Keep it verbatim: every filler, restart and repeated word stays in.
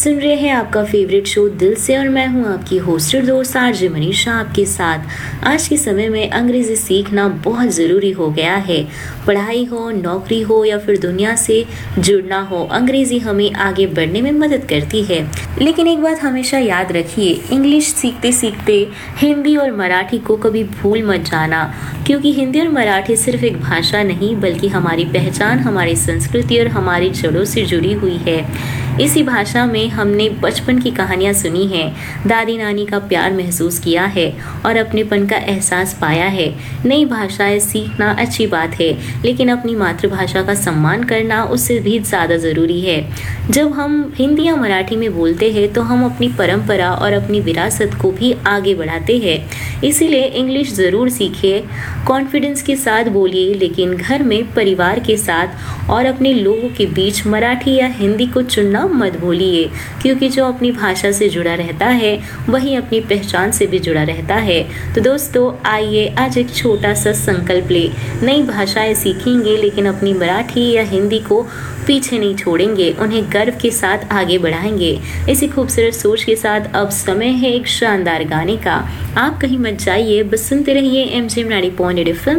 सुन रहे हैं आपका फेवरेट शो दिल से और मैं हूं आपकी होस्टेड दोस्त आरजे मनीषा आपके साथ। आज के समय में अंग्रेजी सीखना बहुत ज़रूरी हो गया है। पढ़ाई हो, नौकरी हो या फिर दुनिया से जुड़ना हो, अंग्रेजी हमें आगे बढ़ने में मदद करती है। लेकिन एक बात हमेशा याद रखिए, इंग्लिश सीखते सीखते हिंदी और मराठी को कभी भूल मत जाना, क्योंकि हिंदी और मराठी सिर्फ एक भाषा नहीं बल्कि हमारी पहचान, हमारी संस्कृति और हमारी जड़ों से जुड़ी हुई है। इसी भाषा में हमने बचपन की कहानियाँ सुनी हैं, दादी नानी का प्यार महसूस किया है और अपनेपन का एहसास पाया है। नई भाषाएं सीखना अच्छी बात है, लेकिन अपनी मातृभाषा का सम्मान करना उससे भी ज़्यादा ज़रूरी है। जब हम हिंदी या मराठी में बोलते हैं तो हम अपनी परंपरा और अपनी विरासत को भी आगे बढ़ाते हैं। इसीलिए इंग्लिश ज़रूर सीखिए, कॉन्फिडेंस के साथ बोलिए, लेकिन घर में परिवार के साथ और अपने लोगों के बीच मराठी या हिंदी को चुनना मत भूलिए, क्योंकि जो अपनी भाषा से जुड़ा रहता है वही अपनी पहचान से भी जुड़ा रहता है। तो दोस्तों, आइए आज एक छोटा सा संकल्प ले, नई भाषाएं सीखेंगे लेकिन अपनी मराठी या हिंदी को पीछे नहीं छोड़ेंगे, उन्हें गर्व के साथ आगे बढ़ाएंगे। इसी खूबसूरत सोच के साथ अब समय है एक शानदार गाने का। आप कहीं मत जाइए, बस सुनते रहिए एम जे ninety point eight F M.